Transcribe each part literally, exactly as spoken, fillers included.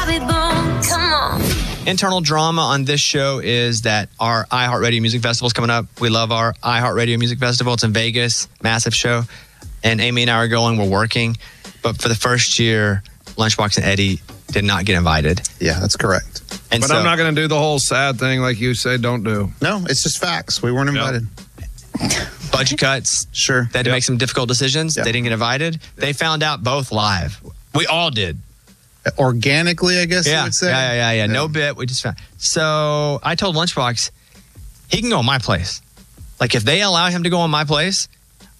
Bobby Bones. Come on. Internal drama on this show is that our iHeartRadio Music Festival is coming up. We love our iHeartRadio Music Festival. It's in Vegas, massive show. And Amy and I are going. We're working. But for the first year, Lunchbox and Eddie did not get invited. Yeah, that's correct. And but so, I'm not going to do the whole sad thing like you say don't do. No, it's just facts. We weren't invited. budget cuts. Sure. They had to Yep. make some difficult decisions. Yep. They didn't get invited. They found out both live. We all did. Organically, I guess Yeah, you would say. yeah, yeah, yeah, yeah. No bit. We just found. So I told Lunchbox, he can go on my place. Like if they allow him to go on my place,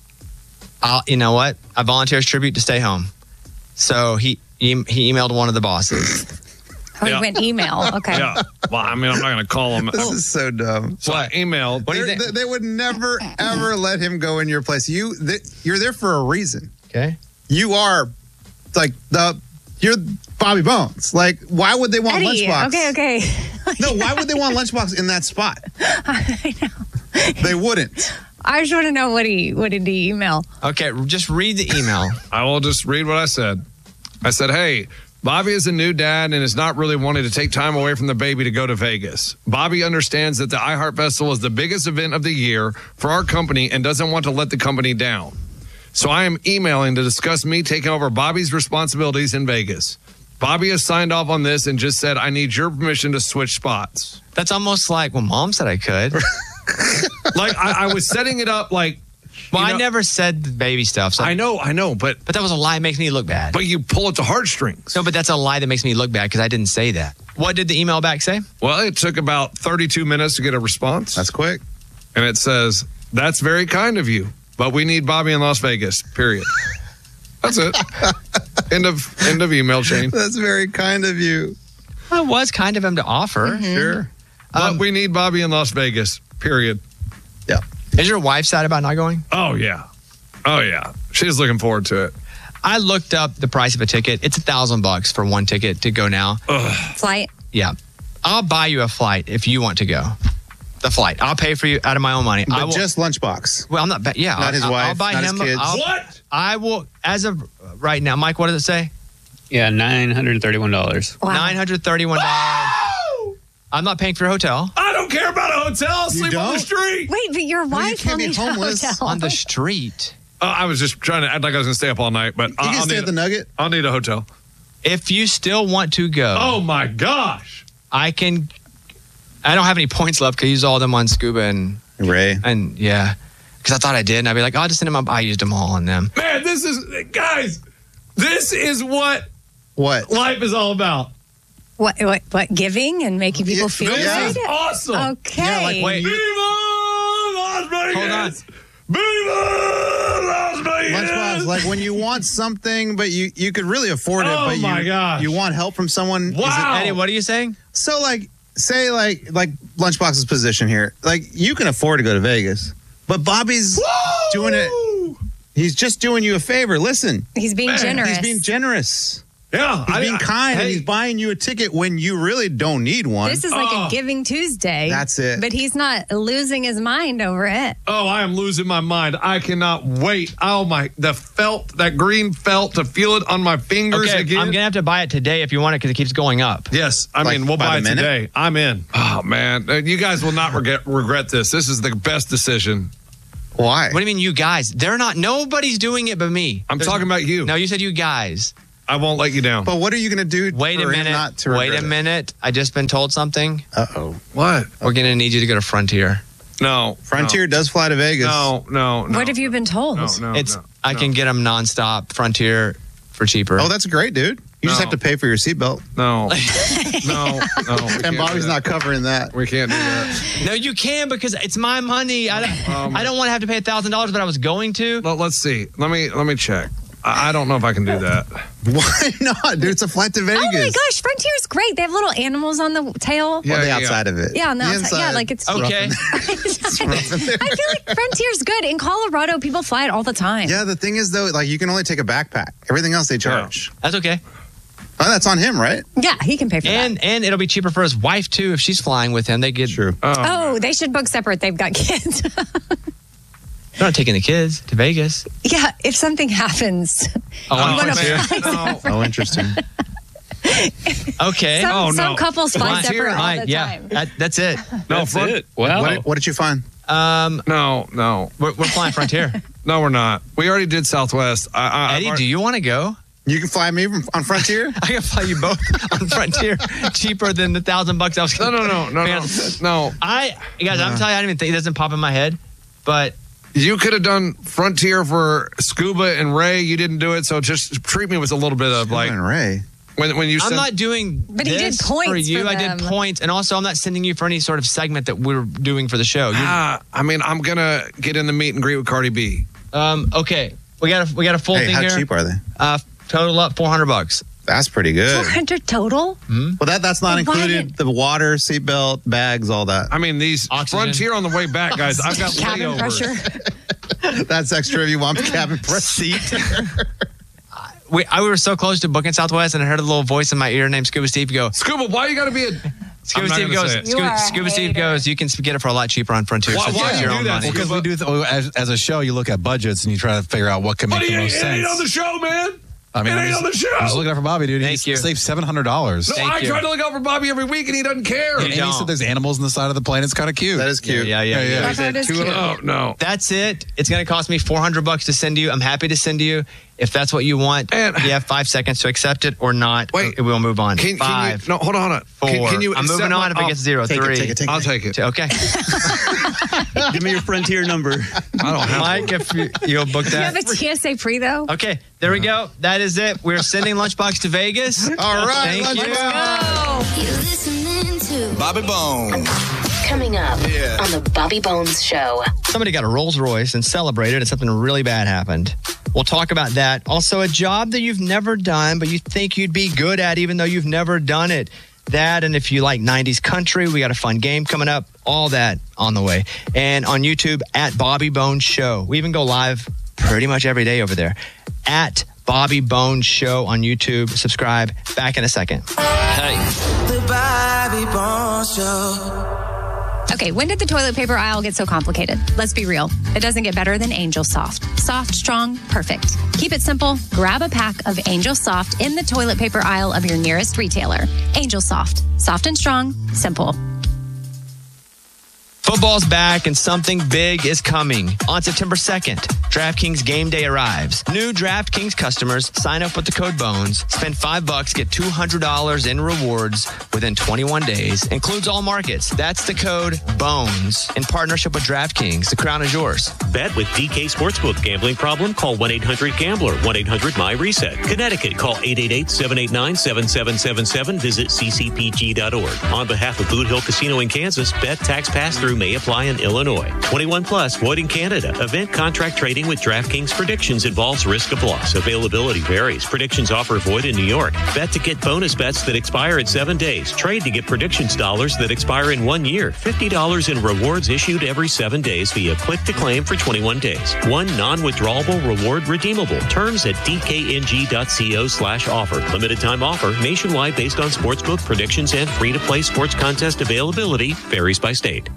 I'll, you know what? I volunteer as tribute to stay home. So he he, he emailed one of the bosses. Oh, he Yeah. went email. Okay. Yeah. Well, I mean, I'm not going to call him. This is so dumb. So I emailed. What do you They're- think? They, they would never, ever let him go in your place. You, they, you're there for a reason. Okay. You are like the, you're Bobby Bones. Like, why would they want Eddie. Lunchbox? Okay, okay. No, why would they want Lunchbox in that spot? I know. They wouldn't. I just want to know what he what did he email? Okay. Just read the email. I will just read what I said. I said, hey, Bobby is a new dad and is not really wanting to take time away from the baby to go to Vegas. Bobby understands that the iHeart Festival is the biggest event of the year for our company and doesn't want to let the company down. So I am emailing to discuss me taking over Bobby's responsibilities in Vegas. Bobby has signed off on this and just said, I need your permission to switch spots. That's almost like, well, Mom said I could. Like, I, I was setting it up like, Well, you I know- never said the baby stuff. So, I know, I know, but but that was a lie. It makes me look bad. but you pull at the heartstrings. No, but that's a lie that makes me look bad because I didn't say that. What did the email back say? Well, it took about thirty-two minutes to get a response. That's quick. And it says, that's very kind of you, but we need Bobby in Las Vegas, period. That's it. End of end of email chain. That's very kind of you. Well, it was kind of him to offer. Sure. But Um, we need Bobby in Las Vegas, period. Yeah. Is your wife sad about not going? Oh, yeah. Oh, yeah. She's looking forward to it. I looked up the price of a ticket. It's a thousand bucks for one ticket to go now. Flight. Yeah. I'll buy you a flight if you want to go. The flight. I'll pay for you out of my own money. I But will, just Lunchbox. well, I'm not. ba- Yeah. Not I'll, his I'll- wife, I'll buy not his him. kids. I'll- What? I will, as of right now, Mike. What does it say? Yeah, nine hundred thirty-one dollars. Wow. Nine hundred thirty-one dollars. I'm not paying for your hotel I don't care about a hotel. I'll sleep on the don't? street. Wait, but your wife can't will be need homeless a hotel. on the street. Uh, I was just trying to act like I was going to stay up all night, but You I'll, can I'll, stay need at the a, Nugget. I'll need a hotel. If you still want to go, Oh, my gosh. I can. I don't have any points left because I used all of them on Scuba and Ray. and yeah, because I thought I did, and I'd be like, oh, I'll just send them up. I used them all on them. Man, this is, guys, this is what What? life is all about. What, what, what, giving and making people Yeah, feel This yeah. is good? awesome. Okay. Yeah, like when Viva you- Las Vegas! Hold on. Viva Las Vegas! Lunchbox, like when you want something, but you, you could really afford it, Oh, but my you, gosh. you want help from someone. is it- Wow. Eddie, what are you saying? So like, say like like Lunchbox's position here, like you can afford to go to Vegas, but Bobby's doing it. He's just doing you a favor. Listen, He's being Man, generous. he's being generous. Yeah. He's I- being I- kind, and hey, he's buying you a ticket when you really don't need one. This is like Oh. a Giving Tuesday. That's it. But he's not losing his mind over it. Oh, I am losing my mind. I cannot wait. Oh, my. The felt, that green felt, to feel it on my fingers Okay, again. I'm gonna have to buy it today if you want it because it keeps going up. Yes, I Like mean, we'll by buy the it minute? today. I'm in. Oh, man. Uh, You guys will not regret, regret this. This is the best decision. Why? What do you mean, you guys? They're not. Nobody's doing it but me. I'm There's- talking about you. No, you said you guys. I won't let you down. But what are you going to do? Wait a for him minute. Not to Wait a minute. I just been told something. Uh oh. What? We're gonna need you to go to Frontier. No. Frontier does fly to Vegas. No, no, no. What have you been told? No, no, It's no, I no. can get them nonstop Frontier for cheaper. Oh, that's great, dude. You just No. have to pay for your seatbelt. No. no, no. we can't And do Bobby's that. not covering that. We can't do that. no, you can because it's my money. I don't. Um, I don't want to have to pay a thousand dollars, but I was going to. Let, let's see. Let me let me check. I, I don't know if I can do that. Why not, dude? It's a flight to Vegas. Oh my gosh, Frontier's great. They have little animals on the tail. Yeah, Well, the yeah. outside of it. Yeah, on the The outside. inside, Yeah, like it's Okay. I feel like Frontier's good. In Colorado, people fly it all the time. Yeah, the thing is though, like you can only take a backpack. Everything else they charge. That's okay. Oh, that's on him, right? Yeah, he can pay for And that. and it'll be cheaper for his wife too if she's flying with him. They get. True. Oh, they should book separate. They've got kids. They're not taking the kids to Vegas. Yeah, if something happens, Oh, you on want to Frontier? fly. No. Oh, interesting. Okay. Some, Oh, some no. couples fly Mike, separate all Mike, the yeah, time. that, that's it. No, That's front, it. Wow. What, what did you find? Um, no, no, we're, we're flying Frontier. no. We're not. We already did Southwest. I, I, I've Eddie, already- do you want to go? You can fly me from, on Frontier? I can fly you both on Frontier, cheaper than the thousand bucks I was. No, no, no, no, no, no. I guys, I'm telling you, I don't even think it doesn't pop in my head, but You could have done Frontier for Scuba and Ray. You didn't do it, so just treat me with a little bit of like and Ray. when when you I'm sent. not doing But he did this points for you. for I did them. points, and also I'm not sending you for any sort of segment that we're doing for the show. You- Ah, I mean, I'm gonna get in the meet and greet with Cardi B. um, okay, we got a we got a full Hey, thing how here. cheap are they? Uh, total up four hundred bucks. That's pretty good. four hundred total? Well, that that's not Why included. did- The water, seatbelt, bags, all that. I mean, these Oxygen. Frontier on the way back, guys. I've got Cabin layovers. pressure. That's extra if you want cabin pressure. Seat. we I we were so close to booking Southwest, and I heard a little voice in my ear named Scuba Steve go. Scuba, why you got to be a? Scuba I'm not Steve gonna goes. say it. You Scuba, are a Scuba Steve hater. goes. You can get it for a lot cheaper on Frontier. Why- so it's why just you your do own that, money. Scuba? Because we do th- as, as a show, you look at budgets and you try to figure out what can make Buddy, the it most ain't, it sense. ain't on the show, man. I mean, it I'm ain't just, on the show. I'm just looking out for Bobby, dude. Thank He you. saved seven hundred dollars. No, Thank I you. try to look out for Bobby every week, and he doesn't care. And he don't. said there's animals on the side of the plane. It's kind of cute. That is cute. Yeah, yeah, yeah. Yeah, yeah. That is Two of cute. Oh no. That's it. It's going to cost me four hundred bucks to send you. I'm happy to send you. If that's what you want, And- you have five seconds to accept it or not. Wait. We'll move on. Can, can Five, you? No, hold on, hold on. four. Can, can you? I'm accept moving my- on if it I'll- gets zero. Take it, Three. take it, take it. I'll take it. Two. Okay. Give me your Frontier number. I don't have. Mike, if you, you'll book You have that. a T S A pre, though? Okay, there we go. That is it. We're sending Lunchbox to Vegas. All right, Thank you. Lunchbox. You're listening to Bobby Bones. Coming Up Yeah. on the Bobby Bones Show. Somebody got a Rolls Royce and celebrated, and something really bad happened. We'll talk about that. Also, a job that you've never done, but you think you'd be good at, even though you've never done it. That, and if you like nineties country, we got a fun game coming up. All that on the way. And on YouTube, at Bobby Bones Show. We even go live pretty much every day over there. At Bobby Bones Show on YouTube. Subscribe. Back in a second. The Bobby Bones Show. Okay, when did the toilet paper aisle get so complicated? Let's be real. It doesn't get better than Angel Soft. Soft, strong, perfect. Keep it simple. Grab a pack of Angel Soft in the toilet paper aisle of your nearest retailer. Angel Soft. Soft and strong. Simple. Football's back and something big is coming. On September second, DraftKings Game Day arrives. New DraftKings customers sign up with the code BONES, spend five bucks, get two hundred dollars in rewards within twenty-one days. Includes all markets. That's the code BONES in partnership with DraftKings. The crown is yours. Bet with D K Sportsbook. Gambling problem? Call one eight hundred gambler. one eight hundred my reset. Connecticut. Call eight eight eight, seven eight nine, seven seven seven seven. Visit c c p g dot org. On behalf of Boot Hill Casino in Kansas, bet tax pass-through may apply in Illinois. twenty-one plus, void in Canada. Event contract trading with DraftKings Predictions involves risk of loss. Availability varies. Predictions offer void in New York. Bet to get bonus bets that expire in seven days. Trade to get predictions dollars that expire in one year. fifty dollars in rewards issued every seven days via click to claim for twenty-one days. One non-withdrawable reward redeemable. Terms at d k n g dot co slash offer. Limited time offer. Nationwide based on sportsbook predictions and free-to-play sports contest availability. Varies by state.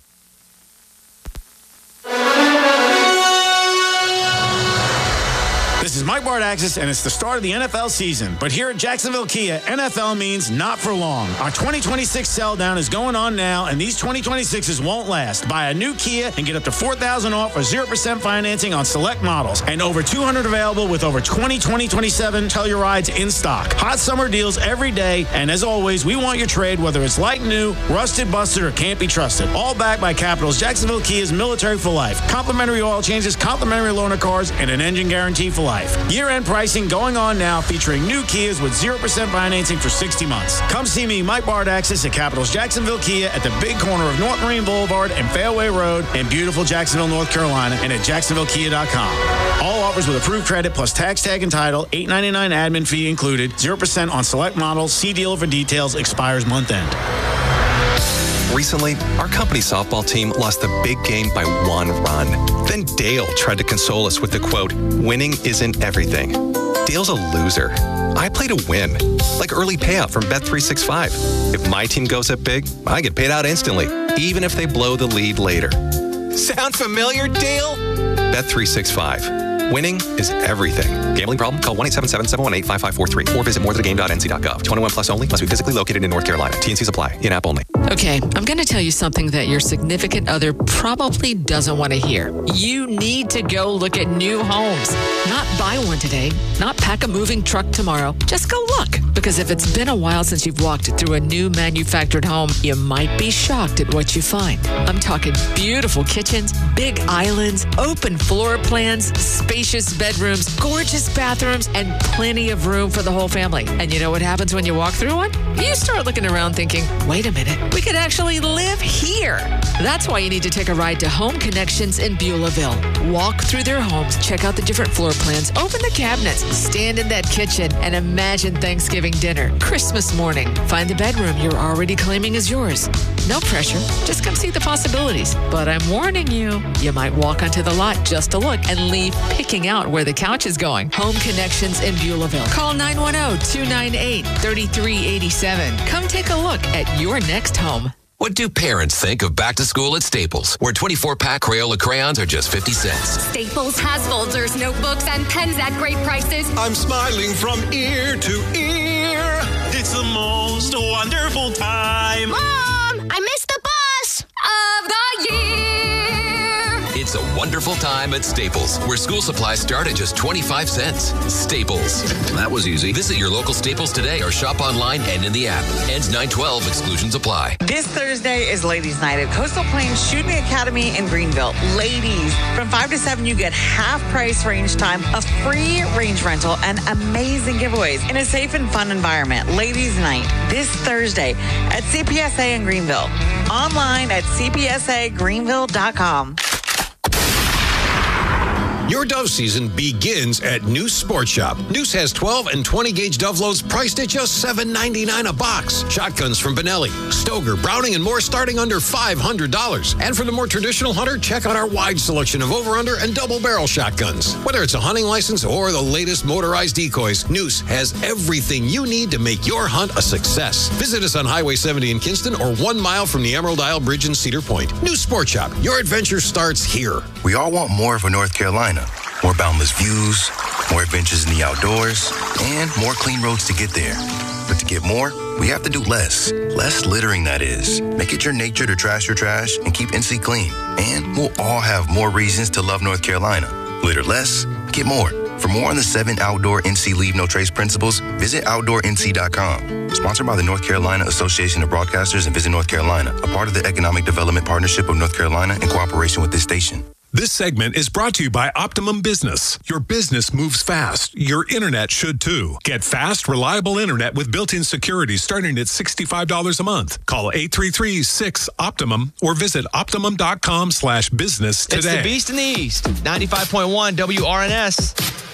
This is Mike Bardaxis, and it's the start of the N F L season. But here at Jacksonville Kia, N F L means not for long. Our twenty twenty-six sell down is going on now, and these twenty twenty-sixes won't last. Buy a new Kia and get up to four thousand dollars off or zero percent financing on select models. And over two hundred available with over twenty twenty twenty-seven Tellurides in stock. Hot summer deals every day, and as always, we want your trade, whether it's like new, rusted, busted, or can't be trusted. All backed by Capital's Jacksonville Kia's Military for Life. Complimentary oil changes, complimentary loaner cars, and an engine guarantee for life. Year-end pricing going on now, featuring new Kias with zero percent financing for sixty months. Come see me, Mike Bardaxis, at Capital's Jacksonville Kia at the big corner of North Marine Boulevard and Fairway Road in beautiful Jacksonville, North Carolina, and at jacksonville kia dot com. All offers with approved credit plus tax tag and title, eight ninety-nine admin fee included, zero percent on select models. See dealer for details. Expires month end. Recently, our company softball team lost the big game by one run. Then Dale tried to console us with the quote, "Winning isn't everything." Dale's a loser. I play to win, like early payout from Bet three sixty-five. If my team goes up big, I get paid out instantly, even if they blow the lead later. Sound familiar, Dale? Bet three sixty-five. Winning is everything. Gambling problem? Call one eight seven seven, seven one eight, five five four three or visit more than a game dot n c dot gov. twenty-one plus only. Must be physically located in North Carolina. T N Cs apply. In-app only. Okay, I'm going to tell you something that your significant other probably doesn't want to hear. You need to go look at new homes. Not buy one today, not pack a moving truck tomorrow. Just go look. Because if it's been a while since you've walked through a new manufactured home, you might be shocked at what you find. I'm talking beautiful kitchens, big islands, open floor plans, spacious bedrooms, gorgeous bathrooms, and plenty of room for the whole family. And you know what happens when you walk through one? You start looking around thinking, wait a minute, we could actually live here. That's why you need to take a ride to Home Connections in Beulahville. Walk through their homes, check out the different floor plans, open the cabinets, stand in that kitchen, and imagine Thanksgiving dinner, Christmas morning. Find the bedroom you're already claiming is yours. No pressure. Just come see the possibilities. But I'm warning you, you might walk onto the lot just to look and leave picking out where the couch is going. Home Connections in Beulahville. Call nine one zero, two nine eight, three three eight seven. Come take a look at your next home. What do parents think of back to school at Staples, where twenty-four pack Crayola crayons are just fifty cents? Staples has folders, notebooks, and pens at great prices. I'm smiling from ear to ear. It's the most wonderful time. Mom, I missed the bus of the year. It's a wonderful time at Staples, where school supplies start at just twenty-five cents. Staples. That was easy. Visit your local Staples today or shop online and in the app. Ends nine twelve. Exclusions apply. This Thursday is Ladies Night at Coastal Plains Shooting Academy in Greenville. Ladies, from five to seven, you get half price range time, a free range rental, and amazing giveaways in a safe and fun environment. Ladies Night this Thursday at C P S A in Greenville. Online at c p s a greenville dot com. Your dove season begins at Noose Sports Shop. Noose has twelve and twenty gauge dove loads priced at just seven ninety-nine a box. Shotguns from Benelli, Stoger, Browning, and more starting under five hundred dollars. And for the more traditional hunter, check out our wide selection of over-under and double barrel shotguns. Whether it's a hunting license or the latest motorized decoys, Noose has everything you need to make your hunt a success. Visit us on Highway seventy in Kinston or one mile from the Emerald Isle Bridge in Cedar Point. Noose Sports Shop. Your adventure starts here. We all want more for North Carolina. More boundless views, more adventures in the outdoors, and more clean roads to get there. But to get more, we have to do less. Less littering, that is. Make it your nature to trash your trash and keep N C clean. And we'll all have more reasons to love North Carolina. Litter less, get more. For more on the seven outdoor N C Leave No Trace principles, visit outdoor n c dot com. Sponsored by the North Carolina Association of Broadcasters and Visit North Carolina, a part of the Economic Development Partnership of North Carolina in cooperation with this station. This segment is brought to you by Optimum Business. Your business moves fast. Your internet should too. Get fast, reliable internet with built-in security starting at sixty-five dollars a month. Call eight three three, six, Optimum or visit optimum dot com slash business today. It's the Beast in the East. ninety-five point one W R N S.